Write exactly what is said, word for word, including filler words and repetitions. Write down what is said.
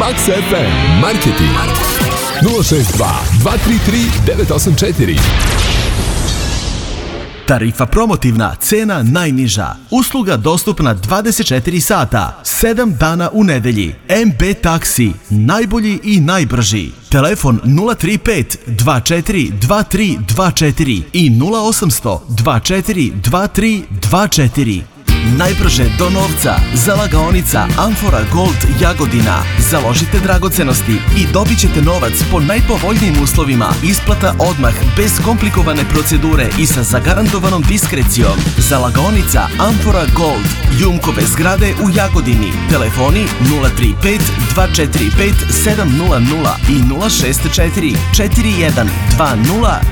Max ef em Marketing nula šest dva dva tri tri devet osam četiri. Tarifa promotivna, cena najniža. Usluga dostupna dvadeset četiri sata, sedam dana u nedelji. em be Taksi, najbolji i najbrži. Telefon nula tri pet dva četiri dva tri dva četiri i nula osam sto dva četiri dva tri dva četiri. Najbrže do novca, zalagaonica Amfora Gold Jagodina. Založite dragocenosti i dobit ćete novac po najpovoljnijim uslovima. Isplata odmah, bez komplikovane procedure i sa zagarantovanom diskrecijom. Zalagaonica Amfora Gold, Jumkove zgrade u Jagodini. Telefoni nula tri pet dva četiri pet sedam nula nula i nula šest četiri četiri jedan dva nula